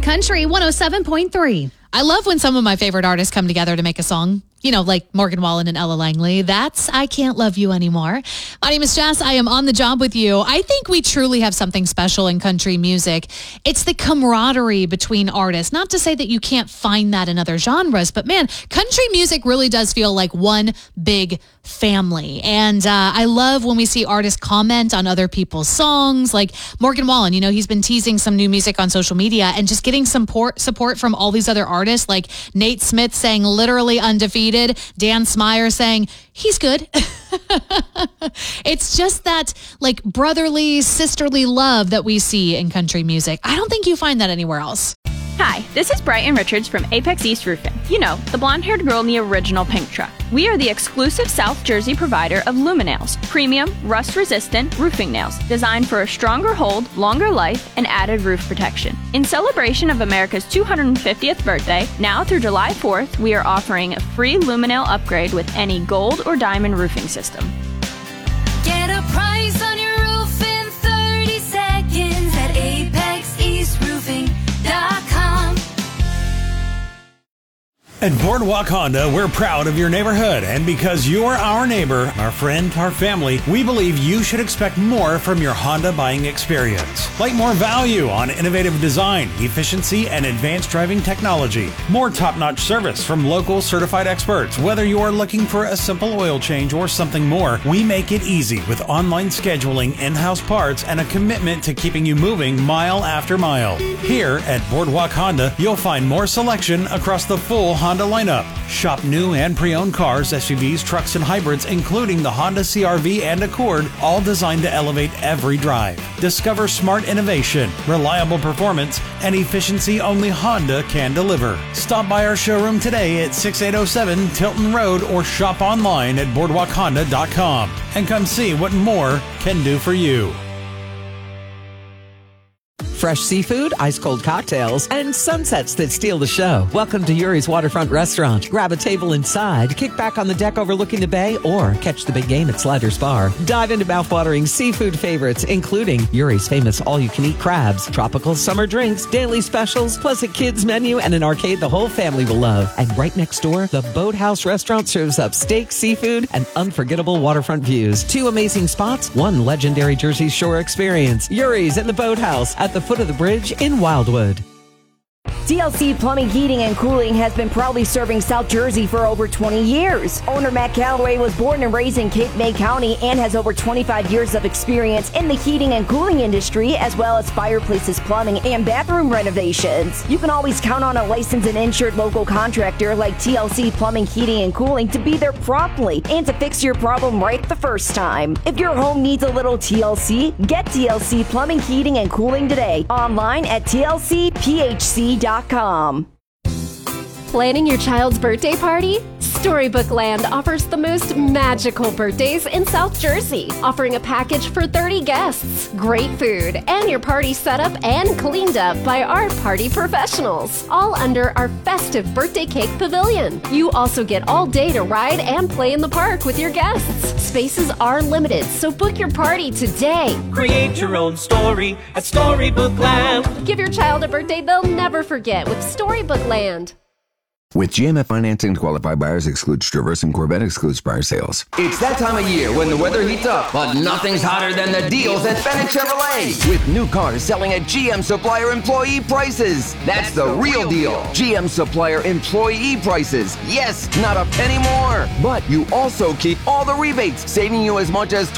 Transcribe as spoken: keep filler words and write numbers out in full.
Country one oh seven point three. I love when some of my favorite artists come together to make a song. You know, like Morgan Wallen and Ella Langley. That's I Can't Love You Anymore. My name is Jess. I am on the job with you. I think we truly have something special in country music. It's the camaraderie between artists. Not to say that you can't find that in other genres, but man, country music really does feel like one big family. And uh, I love when we see artists comment on other people's songs. Like Morgan Wallen, you know, he's been teasing some new music on social media and just getting some support, support from all these other artists, like Nate Smith saying literally undefeated. Dan Smyer saying he's good. It's just that like brotherly, sisterly love that we see in country music. I don't think you find that anywhere else. Hi, this is Brighton Richards from Apex East Roofing. You know, the blonde-haired girl in the original pink truck. We are the exclusive South Jersey provider of Luminails, premium, rust-resistant roofing nails designed for a stronger hold, longer life, and added roof protection. In celebration of America's two hundred fiftieth birthday, now through July fourth, we are offering a free Luminail upgrade with any gold or diamond roofing system. Get a price on your roof in thirty seconds at apex east roofing dot com. At Boardwalk Honda, we're proud of your neighborhood, and because you're our neighbor, our friend, our family, we believe you should expect more from your Honda buying experience. Like more value on innovative design, efficiency, and advanced driving technology. More top-notch service from local certified experts. Whether you are looking for a simple oil change or something more, we make it easy with online scheduling, in-house parts, and a commitment to keeping you moving mile after mile. Here at Boardwalk Honda, you'll find more selection across the full Honda lineup. Shop new and pre-owned cars, S U Vs, trucks, and hybrids, including the Honda C R V and Accord, all designed to elevate every drive. Discover smart innovation, reliable performance, and efficiency only Honda can deliver. Stop by our showroom today at sixty-eight oh seven Tilton Road or shop online at boardwalk honda dot com and come see what more can do for you. Fresh seafood, ice-cold cocktails, and sunsets that steal the show. Welcome to Yuri's Waterfront Restaurant. Grab a table inside, kick back on the deck overlooking the bay, or catch the big game at Sliders Bar. Dive into mouthwatering seafood favorites, including Yuri's famous all-you-can-eat crabs, tropical summer drinks, daily specials, plus a kids menu and an arcade the whole family will love. And right next door, the Boathouse Restaurant serves up steak, seafood, and unforgettable waterfront views. Two amazing spots, one legendary Jersey Shore experience. Yuri's and the Boathouse at the foot of the bridge in Wildwood. T L C Plumbing, Heating, and Cooling has been proudly serving South Jersey for over twenty years. Owner Matt Calloway was born and raised in Cape May County and has over twenty-five years of experience in the heating and cooling industry, as well as fireplaces, plumbing, and bathroom renovations. You can always count on a licensed and insured local contractor like T L C Plumbing, Heating, and Cooling to be there promptly and to fix your problem right the first time. If your home needs a little T L C, get T L C Plumbing, Heating, and Cooling today. Online at T L C P H C dot com. Planning your child's birthday party? Storybook Land offers the most magical birthdays in South Jersey, offering a package for thirty guests, great food, and your party set up and cleaned up by our party professionals, all under our festive birthday cake pavilion. You also get all day to ride and play in the park with your guests. Spaces are limited, so book your party today. Create your own story at Storybook Land. Give your child a birthday they'll never forget with Storybook Land. With G M F financing, qualified buyers excludes Traverse and Corvette excludes prior sales. It's that time of year when the weather heats up, but nothing's hotter than the deals at Bennett Chevrolet. With new cars selling at G M Supplier employee prices. That's the real deal. G M Supplier employee prices. Yes, not a penny more. But you also keep all the rebates, saving you as much as